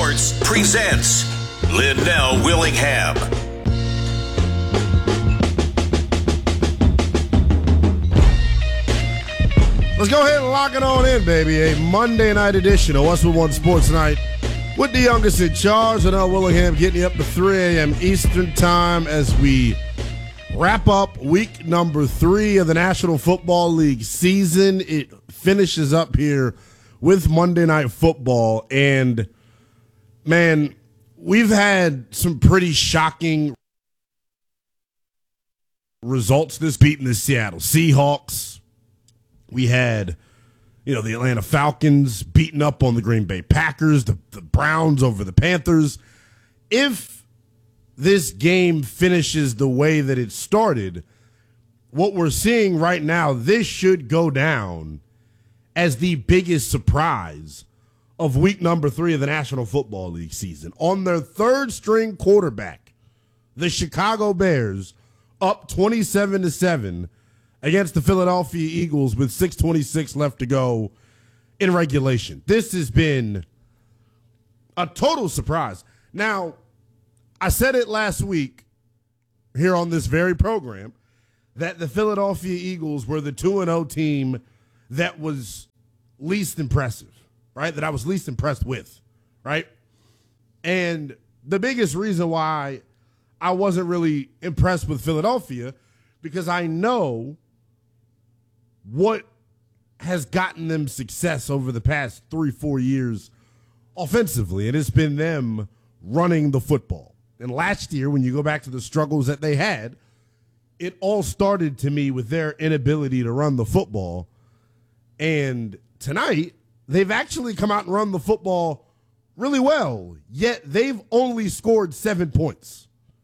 Sports presents Linnell Willingham. Let's go ahead and lock it on in, baby. A Monday night edition of What's With One Sports Night with the youngest in charge, Linnell Willingham, getting you up to 3 a.m. Eastern Time as we wrap up week number 3 of the National Football League season. It finishes up here with Monday Night Football, and man, we've had some pretty shocking results this beating the Seattle Seahawks. We had, the Atlanta Falcons beating up on the Green Bay Packers, the Browns over the Panthers. If this game finishes the way that it started, what we're seeing right now, this should go down as the biggest surprise of week number 3 of the National Football League season. On their third string quarterback, the Chicago Bears up 27-7 against the Philadelphia Eagles with 6:26 left to go in regulation. This has been a total surprise. Now, I said it last week here on this very program that the Philadelphia Eagles were the 2-0 team that was least impressive, right? That I was least impressed with, right? And the biggest reason why I wasn't really impressed with Philadelphia, because I know what has gotten them success over the past 3-4 years offensively, and it's been them running the football. And last year, when you go back to the struggles that they had, it all started to me with their inability to run the football. And tonight, they've actually come out and run the football really well, yet they've only scored 7 points.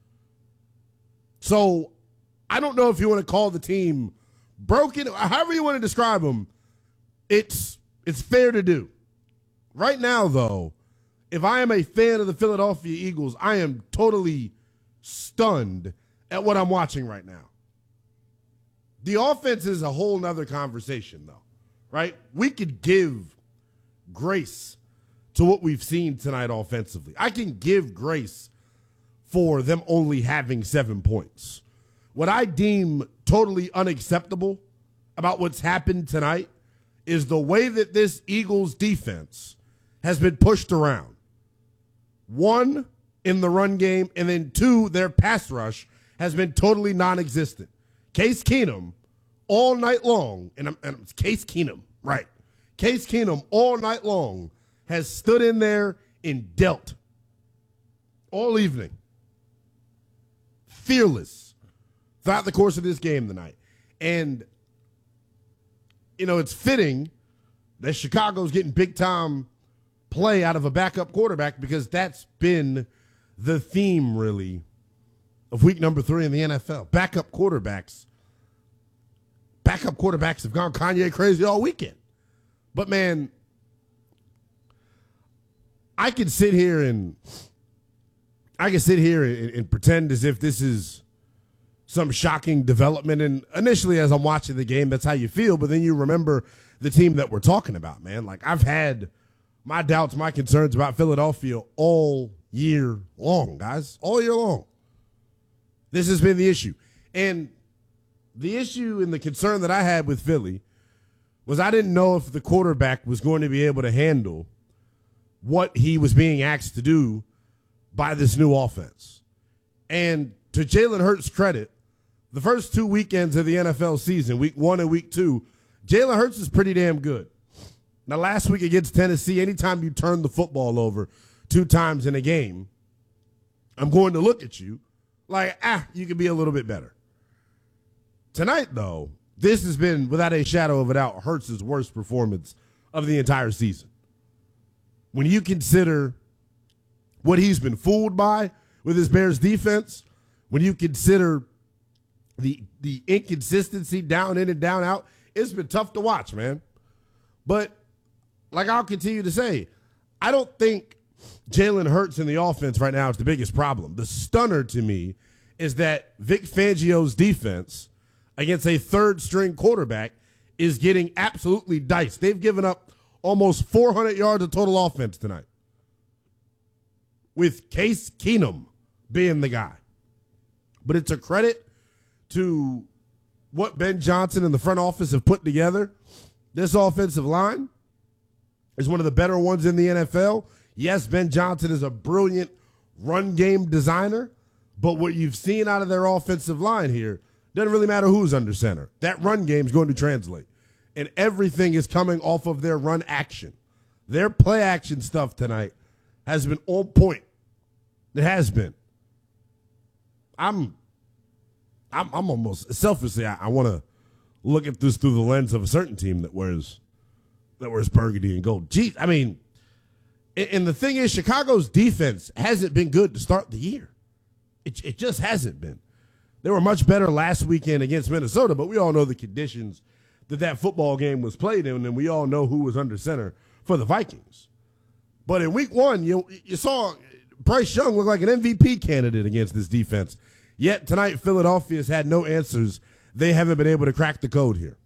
So I don't know if you want to call the team broken, however you want to describe them. It's fair to do. Right now, though, if I am a fan of the Philadelphia Eagles, I am totally stunned at what I'm watching right now. The offense is a whole nother conversation, though, right? We could give grace to what we've seen tonight offensively. I can give grace for them only having 7 points. What I deem totally unacceptable about what's happened tonight is the way that this Eagles defense has been pushed around. 1, in the run game, and then 2, their pass rush has been totally non-existent. Case Keenum all night long, and it's Case Keenum, right? Case Keenum all night long has stood in there and dealt all evening. Fearless throughout the course of this game tonight. And, it's fitting that Chicago's getting big-time play out of a backup quarterback, because that's been the theme, really, of week number 3 in the NFL. Backup quarterbacks have gone Kanye crazy all weekend. But, man, I can sit here and pretend as if this is some shocking development. And initially, as I'm watching the game, that's how you feel. But then you remember the team that we're talking about, man. Like, I've had my doubts, my concerns about Philadelphia all year long, guys. All year long. This has been the issue. And the issue and the concern that I had with Philly was I didn't know if the quarterback was going to be able to handle what he was being asked to do by this new offense. And to Jalen Hurts' credit, the first 2 weekends of the NFL season, week 1 and week 2, Jalen Hurts is pretty damn good. Now, last week against Tennessee, anytime you turn the football over 2 times in a game, I'm going to look at you like, you could be a little bit better. Tonight, though, this has been, without a shadow of a doubt, Hurts' worst performance of the entire season. When you consider what he's been fooled by with his Bears defense, when you consider the inconsistency down in and down out, it's been tough to watch, man. But like I'll continue to say, I don't think Jalen Hurts in the offense right now is the biggest problem. The stunner to me is that Vic Fangio's defense against a third-string quarterback is getting absolutely diced. They've given up almost 400 yards of total offense tonight. with Case Keenum being the guy. But it's a credit to what Ben Johnson and the front office have put together. This offensive line is one of the better ones in the NFL. Yes, Ben Johnson is a brilliant run game designer, but what you've seen out of their offensive line here doesn't really matter who's under center. That run game is going to translate, and everything is coming off of their run action. Their play action stuff tonight has been on point. It has been. I'm almost selfishly, I want to look at this through the lens of a certain team that wears burgundy and gold. Gee, I mean, and the thing is, Chicago's defense hasn't been good to start the year. It just hasn't been. They were much better last weekend against Minnesota, but we all know the conditions that football game was played in, and we all know who was under center for the Vikings. But in week one, you saw Bryce Young look like an MVP candidate against this defense. Yet tonight, Philadelphia's had no answers. They haven't been able to crack the code here.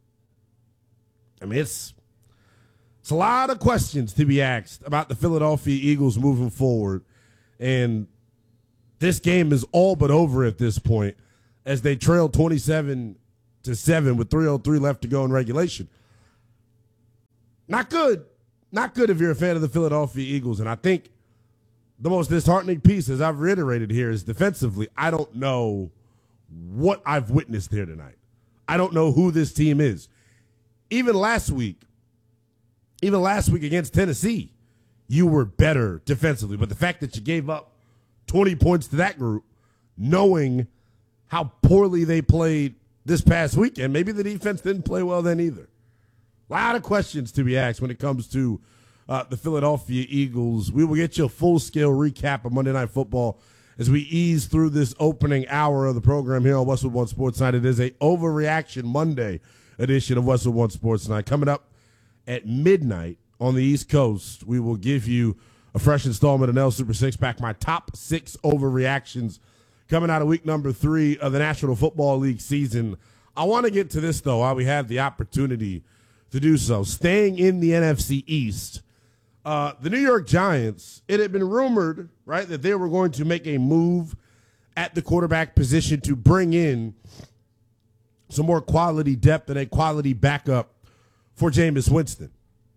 I mean, it's a lot of questions to be asked about the Philadelphia Eagles moving forward. And this game is all but over at this point as they trail 27-7 with 3:03 left to go in regulation. Not good. Not good if you're a fan of the Philadelphia Eagles. And I think the most disheartening piece, as I've reiterated here, is defensively, I don't know what I've witnessed here tonight. I don't know who this team is. Even last week against Tennessee, you were better defensively. But the fact that you gave up 20 points to that group, knowing how poorly they played this past weekend, maybe the defense didn't play well then either. A lot of questions to be asked when it comes to the Philadelphia Eagles. We will get you a full-scale recap of Monday Night Football as we ease through this opening hour of the program here on Westwood One Sports Night. It is a Overreaction Monday edition of Westwood One Sports Night. Coming up at midnight on the East Coast, we will give you a fresh installment of Nell Super Six Pack, my top 6 overreactions coming out of week number 3 of the National Football League season. I want to get to this, though, while we have the opportunity to do so. Staying in the NFC East, the New York Giants, it had been rumored, right, that they were going to make a move at the quarterback position to bring in some more quality depth and a quality backup for Jameis Winston.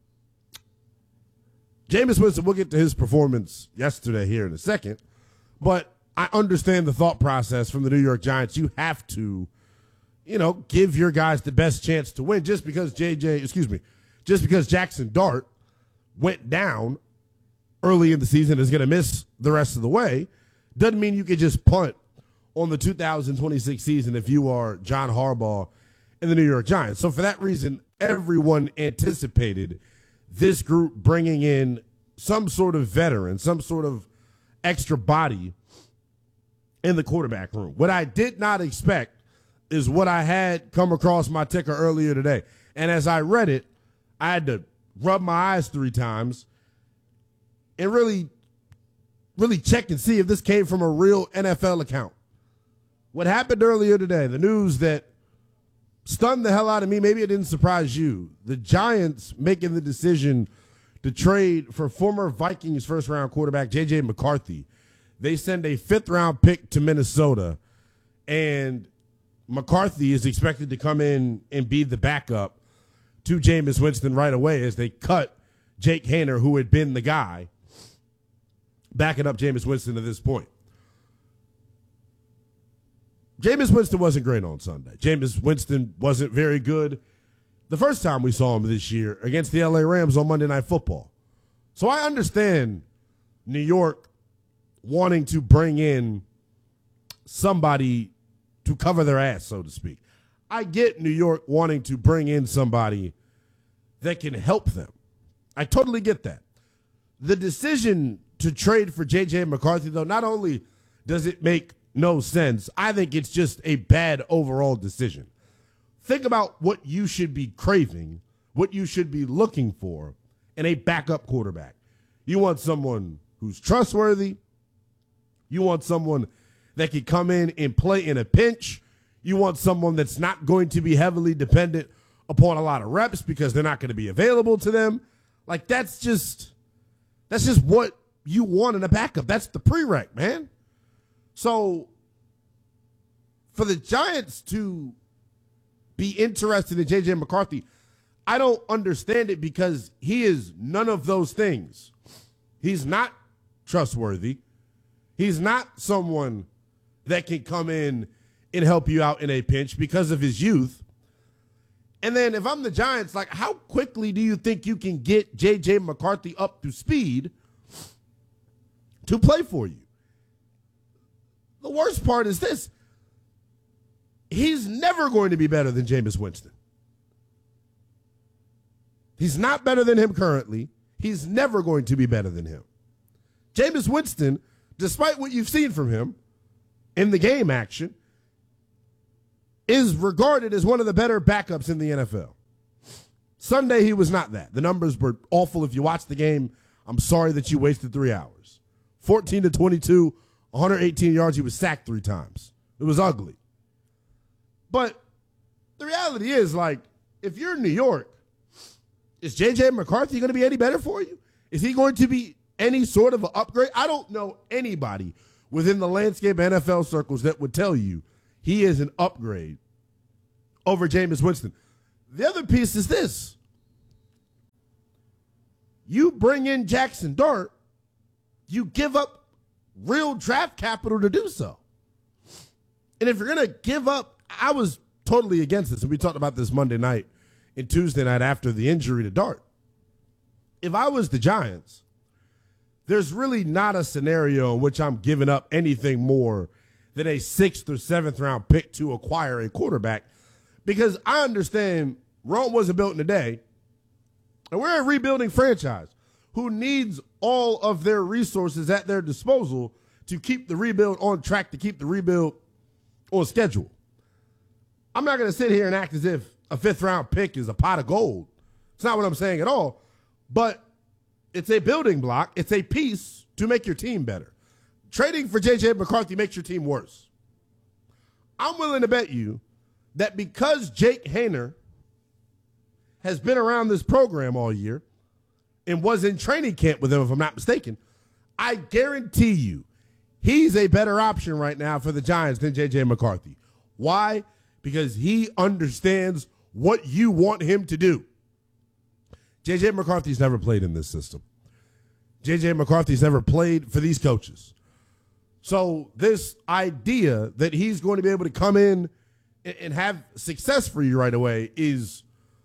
Jameis Winston, we'll get to his performance yesterday here in a second, but I understand the thought process from the New York Giants. You have to, give your guys the best chance to win. Just because Jackson Dart went down early in the season is going to miss the rest of the way, doesn't mean you can just punt on the 2026 season if you are John Harbaugh and the New York Giants. So for that reason, everyone anticipated this group bringing in some sort of veteran, some sort of extra body in the quarterback room. What I did not expect is what I had come across my ticker earlier today. And as I read it, I had to rub my eyes 3 times and really check and see if this came from a real NFL account. What happened earlier today, the news that stunned the hell out of me, maybe it didn't surprise you, the Giants making the decision to trade for former Vikings first-round quarterback J.J. McCarthy. They send a 5th-round pick to Minnesota, and McCarthy is expected to come in and be the backup to Jameis Winston right away as they cut Jake Haener, who had been the guy backing up Jameis Winston to this point. Jameis Winston wasn't great on Sunday. Jameis Winston wasn't very good the first time we saw him this year against the LA Rams on Monday Night Football. So I understand New York wanting to bring in somebody to cover their ass, so to speak. I get New York wanting to bring in somebody that can help them. I totally get that. The decision to trade for J.J. McCarthy, though, not only does it make no sense, I think it's just a bad overall decision. Think about what you should be craving, what you should be looking for in a backup quarterback. You want someone who's trustworthy. You want someone that can come in and play in a pinch. You want someone that's not going to be heavily dependent upon a lot of reps because they're not going to be available to them. Like, that's just what you want in a backup. That's the prereq, man. So for the Giants to be interested in J.J. McCarthy, I don't understand it because he is none of those things. He's not trustworthy. He's not someone that can come in and help you out in a pinch because of his youth. And then if I'm the Giants, like, how quickly do you think you can get J.J. McCarthy up to speed to play for you? The worst part is this. He's never going to be better than Jameis Winston. He's not better than him currently. He's never going to be better than him. Jameis Winston, despite what you've seen from him in the game action, is regarded as one of the better backups in the NFL. Sunday, he was not that. The numbers were awful. If you watched the game, I'm sorry that you wasted 3 hours. 14 to 22, 118 yards. He was sacked 3 times. It was ugly. But the reality is, like, if you're in New York, is J.J. McCarthy going to be any better for you? Is he going to be any sort of an upgrade? I don't know anybody within the landscape of NFL circles that would tell you he is an upgrade over Jameis Winston. The other piece is this. You bring in Jackson Dart, you give up real draft capital to do so. And if you're going to give up, I was totally against this, and we talked about this Monday night and Tuesday night after the injury to Dart. If I was the Giants, there's really not a scenario in which I'm giving up anything more than a 6th or 7th round pick to acquire a quarterback, because I understand Rome wasn't built in a day, and we're a rebuilding franchise who needs all of their resources at their disposal to keep the rebuild on track, to keep the rebuild on schedule. I'm not going to sit here and act as if a 5th round pick is a pot of gold. It's not what I'm saying at all, but it's a building block. It's a piece to make your team better. Trading for J.J. McCarthy makes your team worse. I'm willing to bet you that because Jake Haener has been around this program all year and was in training camp with him, if I'm not mistaken, I guarantee you he's a better option right now for the Giants than J.J. McCarthy. Why? Because he understands what you want him to do. J.J. McCarthy's never played in this system. J.J. McCarthy's never played for these coaches. So this idea that he's going to be able to come in and have success for you right away is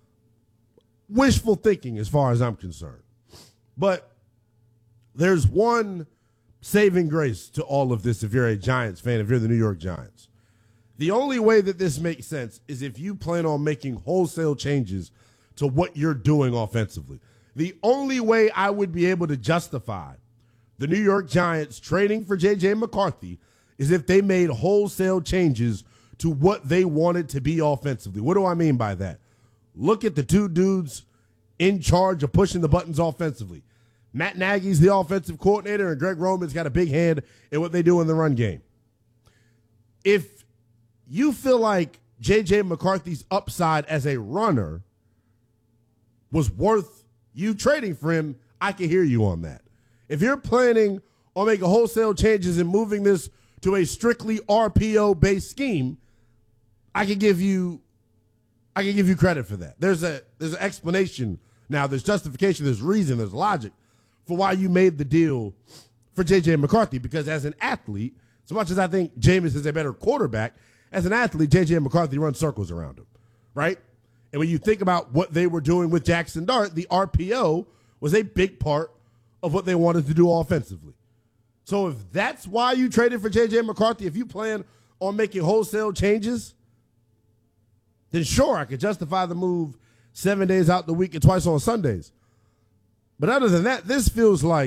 wishful thinking as far as I'm concerned. But there's one saving grace to all of this if you're a Giants fan, if you're the New York Giants. The only way that this makes sense is if you plan on making wholesale changes to what you're doing offensively. The only way I would be able to justify the New York Giants trading for J.J. McCarthy is if they made wholesale changes to what they wanted to be offensively. What do I mean by that? Look at the 2 dudes in charge of pushing the buttons offensively. Matt Nagy's the offensive coordinator, and Greg Roman's got a big hand in what they do in the run game. If you feel like J.J. McCarthy's upside as a runner was worth you trading for him, I can hear you on that. If you're planning on making wholesale changes and moving this to a strictly RPO-based scheme, I can give you credit for that. There's an explanation now. There's justification. There's reason. There's logic for why you made the deal for J.J. McCarthy. Because as an athlete, as much as I think Jameis is a better quarterback, as an athlete, J.J. McCarthy runs circles around him, right? And when you think about what they were doing with Jackson Dart, the RPO was a big part of what they wanted to do offensively. So if that's why you traded for J.J. McCarthy, if you plan on making wholesale changes, then sure, I could justify the move 7 days out the week and twice on Sundays. But other than that, this feels like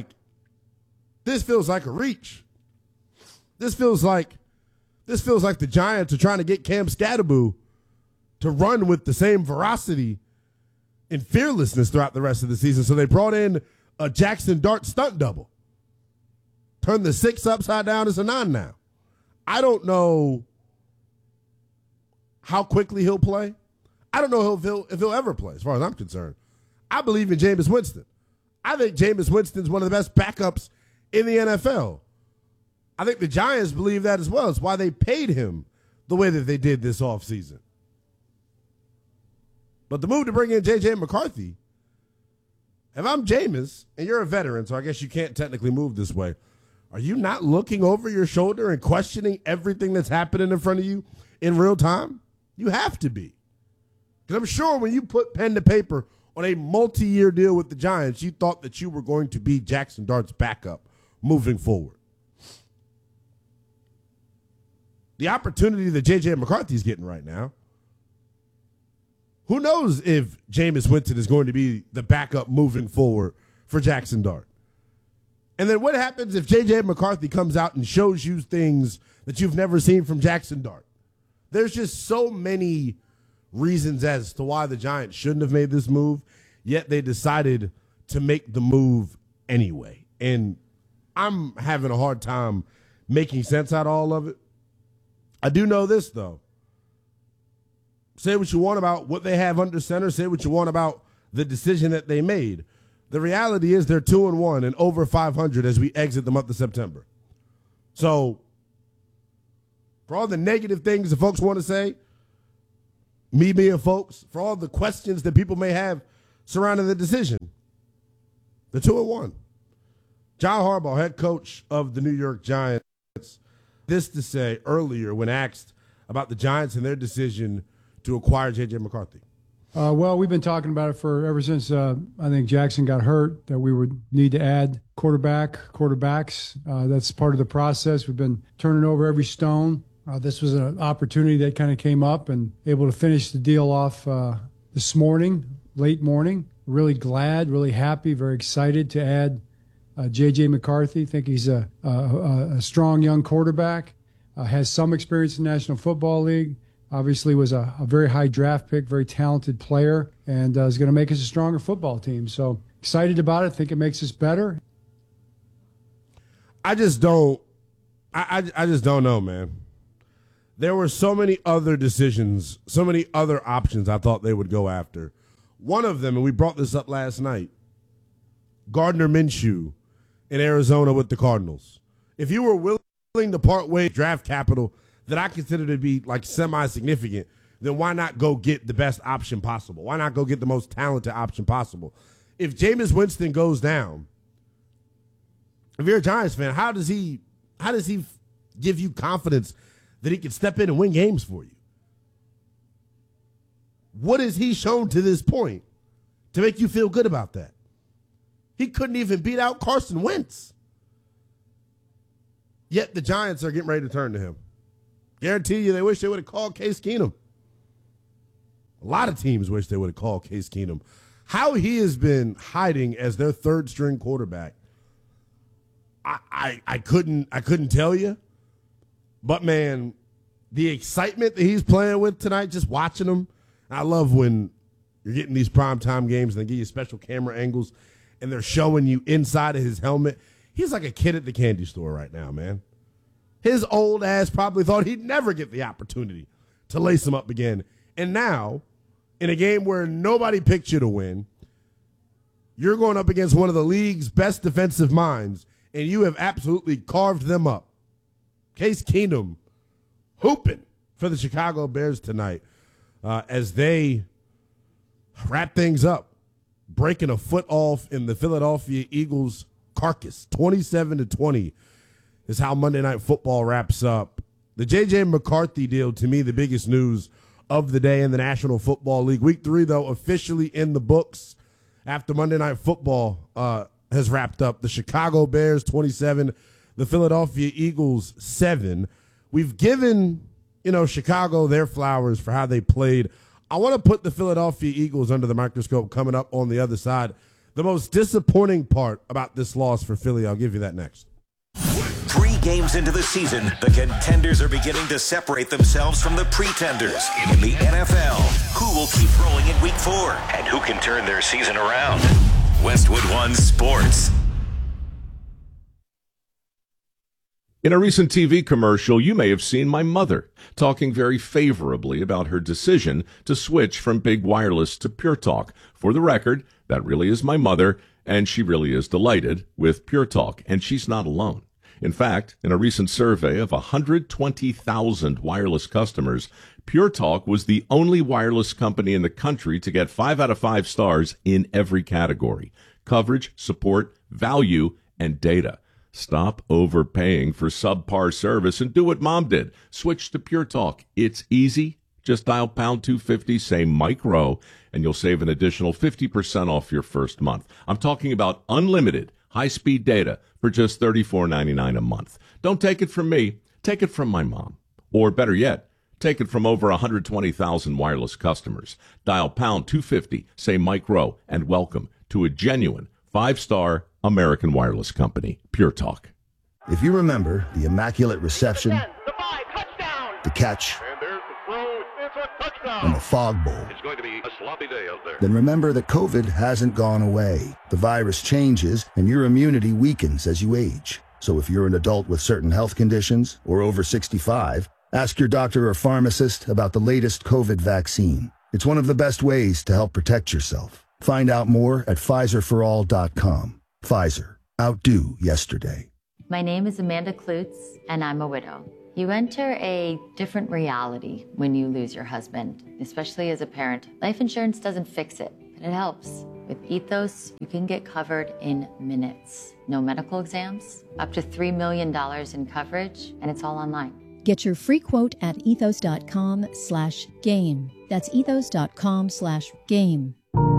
a reach. This feels like the Giants are trying to get Cam Scatterboo to run with the same veracity and fearlessness throughout the rest of the season. So they brought in a Jackson Dart stunt double. Turn the 6 upside down, it's a 9 now. I don't know how quickly he'll play. I don't know if he'll ever play, as far as I'm concerned. I believe in Jameis Winston. I think Jameis Winston's one of the best backups in the NFL. I think the Giants believe that as well. It's why they paid him the way that they did this offseason. But the move to bring in J.J. McCarthy, if I'm Jameis, and you're a veteran, so I guess you can't technically move this way, are you not looking over your shoulder and questioning everything that's happening in front of you in real time? You have to be. Because I'm sure when you put pen to paper on a multi-year deal with the Giants, you thought that you were going to be Jackson Dart's backup moving forward. The opportunity that J.J. McCarthy's getting right now, who knows if Jameis Winston is going to be the backup moving forward for Jackson Dart? And then what happens if J.J. McCarthy comes out and shows you things that you've never seen from Jackson Dart? There's just so many reasons as to why the Giants shouldn't have made this move, yet they decided to make the move anyway. And I'm having a hard time making sense out of all of it. I do know this, though. Say what you want about what they have under center. Say what you want about the decision that they made. The reality is they're 2-1 and over 500 as we exit the month of September. So, for all the negative things the folks want to say, me being folks, for all the questions that people may have surrounding the decision, they're 2-1. John Harbaugh, head coach of the New York Giants, this to say earlier when asked about the Giants and their decision to acquire J.J. McCarthy. Well, we've been talking about it ever since I think Jackson got hurt, that we would need to add quarterbacks. That's part of the process. We've been turning over every stone. This was an opportunity that kind of came up and able to finish the deal off this morning, late morning. Really glad, really happy, very excited to add J.J. McCarthy. Think he's a strong young quarterback, has some experience in the National Football League. Obviously was a very high draft pick, very talented player, and is going to make us a stronger football team. So excited about it. Think it makes us better. I just don't know, man. There were so many other decisions, so many other options I thought they would go after. One of them, and we brought this up last night, Gardner Minshew in Arizona with the Cardinals. If you were willing to part ways draft capital that I consider to be like semi-significant, then why not go get the best option possible? Why not go get the most talented option possible? If Jameis Winston goes down, if you're a Giants fan, how does he give you confidence that he can step in and win games for you? What has he shown to this point to make you feel good about that? He couldn't even beat out Carson Wentz. Yet the Giants are getting ready to turn to him. Guarantee you they wish they would have called Case Keenum. A lot of teams wish they would have called Case Keenum. How he has been hiding as their third-string quarterback, I couldn't tell you. But, man, the excitement that he's playing with tonight, just watching him, I love when you're getting these primetime games and they give you special camera angles and they're showing you inside of his helmet. He's like a kid at the candy store right now, man. His old ass probably thought he'd never get the opportunity to lace him up again. And now, in a game where nobody picked you to win, you're going up against one of the league's best defensive minds, and you have absolutely carved them up. Case Keenum hooping for the Chicago Bears tonight as they wrap things up, breaking a foot off in the Philadelphia Eagles' carcass. 27-20 is how Monday Night Football wraps up. The J.J. McCarthy deal, to me, the biggest news of the day in the National Football League. Week 3, though, officially in the books after Monday Night Football has wrapped up. The Chicago Bears 27, the Philadelphia Eagles 7. We've given, Chicago their flowers for how they played. I want to put the Philadelphia Eagles under the microscope coming up on the other side. The most disappointing part about this loss for Philly, I'll give you that next. 3 games into the season, the contenders are beginning to separate themselves from the pretenders. In the NFL, who will keep rolling in week 4 and who can turn their season around? Westwood One Sports. In a recent TV commercial, you may have seen my mother talking very favorably about her decision to switch from big wireless to Pure Talk. For the record, that really is my mother, And she really is delighted with Pure Talk, and she's not alone. In fact, in a recent survey of 120,000 wireless customers, Pure Talk was the only wireless company in the country to get 5 out of 5 stars in every category: coverage, support, value, and data. Stop overpaying for subpar service and do what Mom did. Switch to Pure Talk. It's easy. Just dial pound 250, say Mike Rowe, and you'll save an additional 50% off your first month. I'm talking about unlimited high-speed data for just $34.99 a month. Don't take it from me. Take it from my mom. Or better yet, take it from over 120,000 wireless customers. Dial pound 250, say Mike Rowe, and welcome to a genuine 5-star American wireless company, Pure Talk. If you remember the immaculate reception, the catch, and the fog bowl, it's going to be a sloppy day out there. Then remember that COVID hasn't gone away. The virus changes, and your immunity weakens as you age. So if you're an adult with certain health conditions or over 65, ask your doctor or pharmacist about the latest COVID vaccine. It's one of the best ways to help protect yourself. Find out more at PfizerForAll.com. Pfizer. Outdo yesterday. My name is Amanda Klutz, and I'm a widow. You enter a different reality when you lose your husband, especially as a parent. Life insurance doesn't fix it, but it helps. With Ethos, you can get covered in minutes. No medical exams, up to $3 million in coverage, and it's all online. Get your free quote at ethos.com/game. That's ethos.com/game.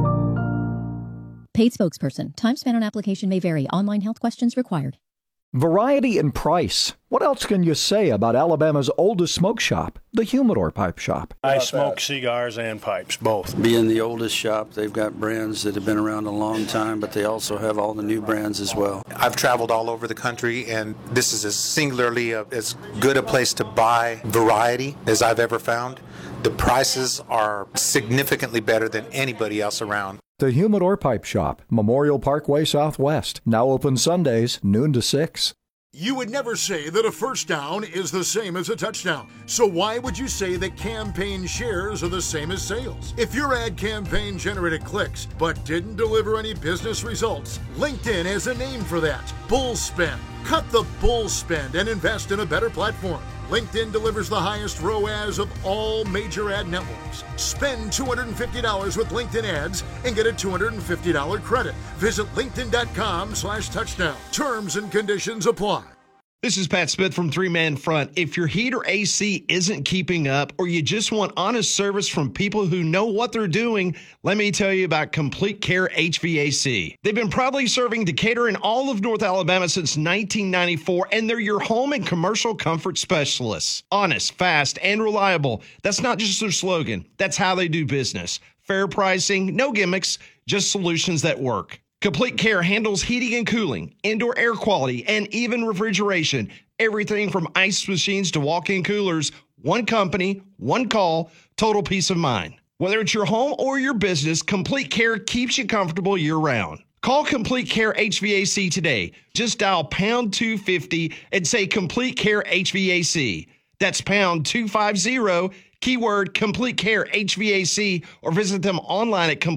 Paid spokesperson. Time spent on application may vary. Online health questions required. Variety and price. What else can you say about Alabama's oldest smoke shop, the Humidor Pipe Shop? I smoke cigars and pipes, both. Being the oldest shop, they've got brands that have been around a long time, but they also have all the new brands as well. I've traveled all over the country, and this is as singularly as good a place to buy variety as I've ever found. The prices are significantly better than anybody else around. The Humidor Pipe Shop, Memorial Parkway Southwest. Now open Sundays, noon to 6. You would never say that a first down is the same as a touchdown. So why would you say that campaign shares are the same as sales? If your ad campaign generated clicks but didn't deliver any business results, LinkedIn has a name for that: bull spend. Cut the bull spend and invest in a better platform. LinkedIn delivers the highest ROAS of all major ad networks. Spend $250 with LinkedIn ads and get a $250 credit. Visit linkedin.com/touchdown. Terms and conditions apply. This is Pat Smith from Three Man Front. If your heat or AC isn't keeping up, or you just want honest service from people who know what they're doing, let me tell you about Complete Care HVAC. They've been proudly serving Decatur and all of North Alabama since 1994, and they're your home and commercial comfort specialists. Honest, fast, and reliable. That's not just their slogan. That's how they do business. Fair pricing, no gimmicks, just solutions that work. Complete Care handles heating and cooling, indoor air quality, and even refrigeration. Everything from ice machines to walk-in coolers. One company, one call, total peace of mind. Whether it's your home or your business, Complete Care keeps you comfortable year-round. Call Complete Care HVAC today. Just dial pound 250 and say Complete Care HVAC. That's pound 250, keyword Complete Care HVAC, or visit them online at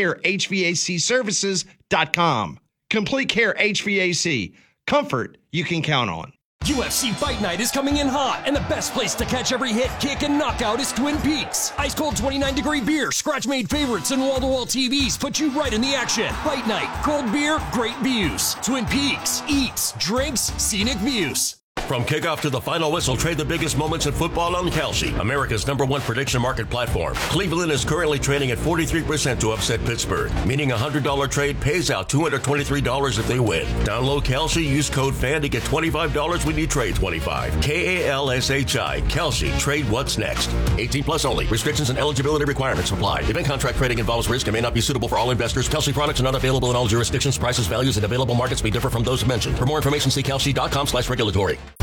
CompleteCareHVACservices.com. Complete Care HVAC. Comfort you can count on. UFC Fight Night is coming in hot, and the best place to catch every hit, kick, and knockout is Twin Peaks. Ice-cold 29-degree beer, scratch-made favorites, and wall-to-wall TVs put you right in the action. Fight Night, cold beer, great views. Twin Peaks, eats, drinks, scenic views. From kickoff to the final whistle, trade the biggest moments in football on Kalshi, America's #1 prediction market platform. Cleveland is currently trading at 43% to upset Pittsburgh, meaning a $100 trade pays out $223 if they win. Download Kalshi, use code FAN to get $25 when you trade 25. KALSHI, Kalshi, trade what's next. 18 plus only. Restrictions and eligibility requirements apply. Event contract trading involves risk and may not be suitable for all investors. Kalshi products are not available in all jurisdictions. Prices, values, and available markets may differ from those mentioned. For more information, see kalshi.com/regulatory.